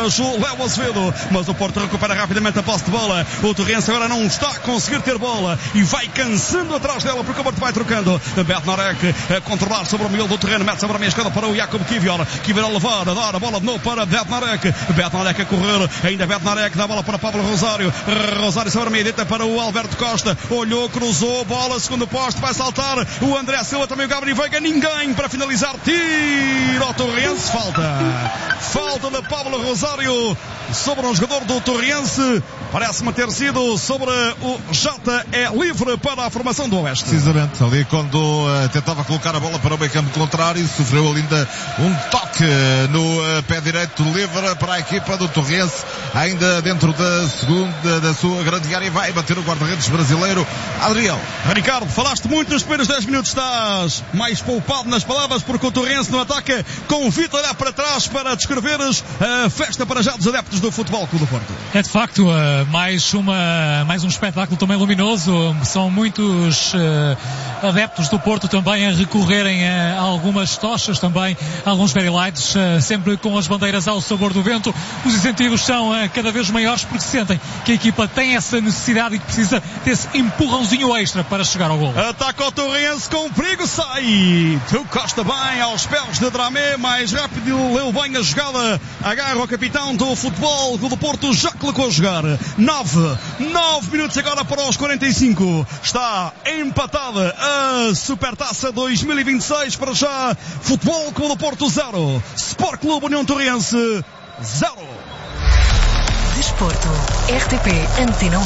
atrás o Léo Azevedo, mas o Porto recupera rapidamente a posse de bola. O Torrense agora não está a conseguir ter bola e vai cansando atrás dela porque o Porto vai trocando. Bednarek a controlar sobre o meio do terreno, mete sobre a minha esquerda para o Jakub Kivior a levar, a dar a bola de novo para Bednarek a correr, ainda Bednarek dá a bola para Pablo Rosário sobre a meia direita para o Alberto Costa, olhou, cruzou, bola, segundo poste, vai saltar o André Silva, também o Gabriel Veiga, ninguém para finalizar, tiro ao Torrense, falta de Pablo Rosário sobre um jogador do Torrense, parece-me ter sido sobre o Jota, é livre para a formação do Oeste. Precisamente, ali quando tentava colocar a bola para o meio campo contrário, sofreu ainda um toque no pé direito, livre para a equipa do Torrense, ainda dentro da sua grande área, vai bater o guarda-redes brasileiro, Adriel. Ricardo, falaste muito nos primeiros 10 minutos, estás mais poupado nas palavras porque o Torrense no ataque convida a olhar para trás para descreveres a festa para já dos adeptos do Futebol Clube do Porto. É de facto mais um espetáculo também luminoso, são muitos adeptos do Porto também a recorrerem a algumas tochas também, alguns very lights, sempre com as bandeiras ao sabor do vento. Os incentivos são cada vez maiores porque sentem que a equipa tem essa necessidade e que precisa desse empurrãozinho extra para chegar ao gol. Ataca o Torrense com perigo, sai Costa bem aos pés de Dramé, mais rápido, leu bem a jogada, agarra o capitão do Futebol do Porto, já colocou a jogar. 9 minutos agora para os 45, está empatada a Supertaça 2026, para já Futebol Clube do Porto 0, Sport Clube União Torrense 0. Desporto, RTP Antena 1.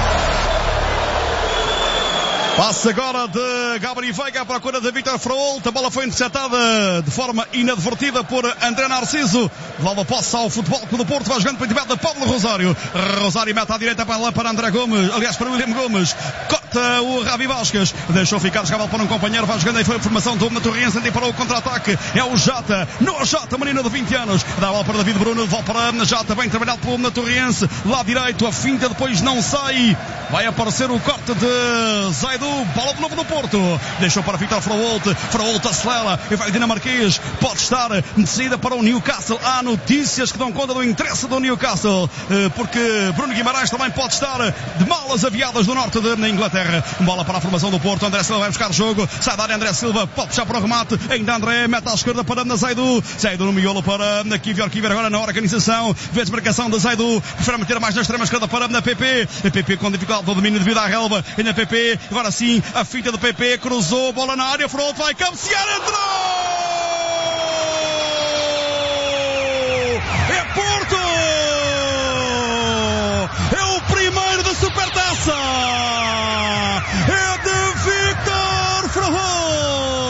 Passe agora de Gabriel Veiga à procura de Vítor Fraolt. A bola foi interceptada de forma inadvertida por André Narciso. Leva a posse ao Futebol Clube do Porto. Vai jogando para o de Pablo Rosário. Rosário mete à direita para André Gomes. Aliás, para William Gomes. Corta o Ravi Vasquez. Deixou ficar escável para um companheiro. Vai jogando aí. Foi a formação do Torrense. Para o contra-ataque. É o Jota. No Jota, menino de 20 anos. Dá a bola para David Bruno. Volta para Jota. Bem trabalhado pelo Torrense. Lá direito. A finta depois não sai. Vai aparecer o corte de Zaidu. Bola de novo no Porto. Deixou para Vítor Fraolt. Fraolt acelera. E vai dinamarquês. Pode estar de saída para o Newcastle. Há notícias que dão conta do interesse do Newcastle. Porque Bruno Guimarães também pode estar de malas aviadas do norte da Inglaterra. Bola para a formação do Porto. André Silva vai buscar o jogo. Sai da área André Silva. Pode puxar para o remate. Ainda André mete à esquerda para Zaidu. Zaidu no miolo para Kivior. Kivior agora na organização. Vê a marcação de Zaidu. Prefere meter mais na extrema esquerda para PP. PP com dificuldade do domínio devido à relva. Ainda PP. Agora sim. A finta do PP. Cruzou. Bola na área. Fraolt vai cabecear. Entrou!